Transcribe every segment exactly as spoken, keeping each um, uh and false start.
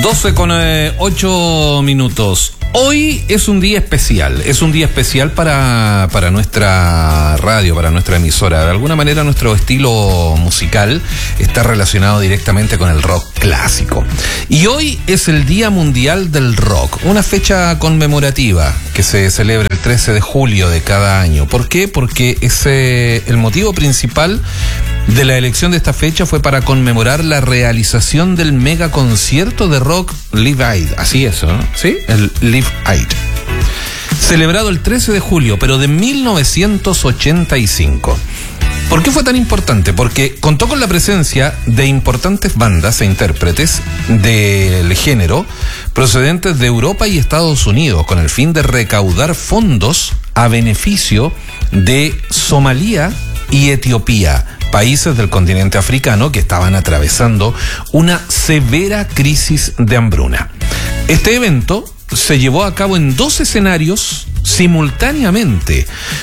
doce con ocho minutos. Hoy es un día especial, es un día especial para, para nuestra radio, para nuestra emisora. De alguna manera nuestro estilo musical está relacionado directamente con el rock clásico. Y hoy es el Día Mundial del Rock, una fecha conmemorativa que se celebra el trece de julio de cada año. ¿Por qué? Porque ese, el motivo principal de la elección de esta fecha fue para conmemorar la realización del mega concierto de rock Live Aid. Así es, ¿no? ¿Sí? El Live Aid. Celebrado el trece de julio, pero de mil novecientos ochenta y cinco. ¿Por qué fue tan importante? Porque contó con la presencia de importantes bandas e intérpretes del género procedentes de Europa y Estados Unidos, con el fin de recaudar fondos a beneficio de Somalia y Etiopía, países del continente africano que estaban atravesando una severa crisis de hambruna. Este evento se llevó a cabo en dos escenarios simultáneamente.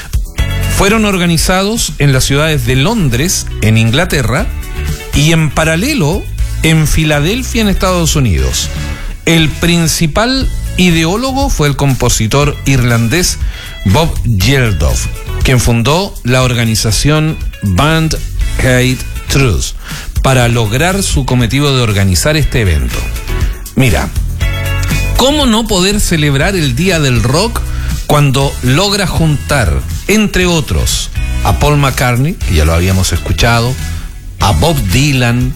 Fueron organizados en las ciudades de Londres, en Inglaterra, y en paralelo en Filadelfia, en Estados Unidos. El principal ideólogo fue el compositor irlandés Bob Geldof, quien fundó la organización Band Aid Trust para lograr su cometido de organizar este evento. Mira, ¿cómo no poder celebrar el Día del Rock cuando logra juntar, entre otros, a Paul McCartney, que ya lo habíamos escuchado, a Bob Dylan,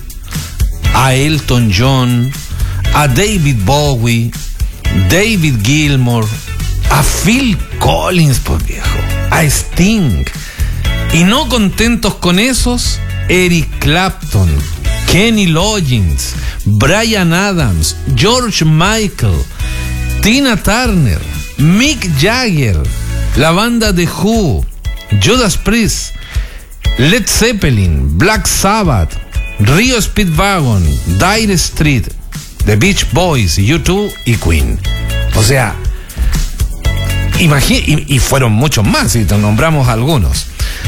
a Elton John, a David Bowie, David Gilmour, a Phil Collins, pues viejo, a Sting? Y no contentos con esos, Eric Clapton, Kenny Loggins, Bryan Adams, George Michael, Tina Turner, Mick Jagger, la banda The Who, Judas Priest, Led Zeppelin, Black Sabbath, Rio Speedwagon, Dire Street, The Beach Boys, U dos y Queen. O sea, imagina, y, y fueron muchos más, si te nombramos algunos.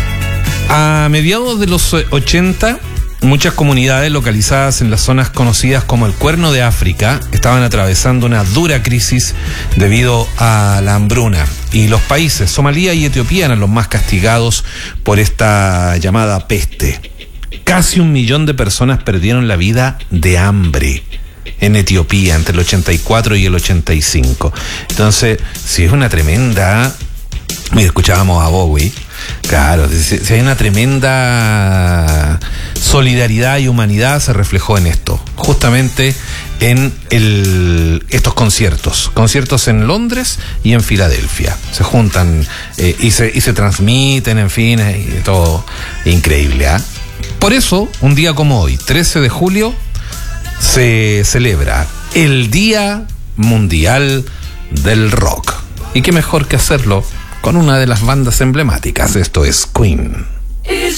A mediados de los ochenta, muchas comunidades localizadas en las zonas conocidas como el Cuerno de África estaban atravesando una dura crisis debido a la hambruna. Y los países Somalia y Etiopía eran los más castigados por esta llamada peste. Casi un millón de personas perdieron la vida de hambre en Etiopía entre el ochenta y cuatro y el ochenta y cinco. Entonces, si es una tremenda... Mira, escuchábamos a Bowie. Claro, si, si hay una tremenda solidaridad y humanidad, se reflejó en esto, justamente en el, estos conciertos, conciertos en Londres y en Filadelfia. Se juntan eh, y, se, y se transmiten, en fin, y todo increíble, ¿eh? Por eso, un día como hoy, trece de julio, se celebra el Día Mundial del Rock. Y qué mejor que hacerlo con una de las bandas emblemáticas. Esto es Queen.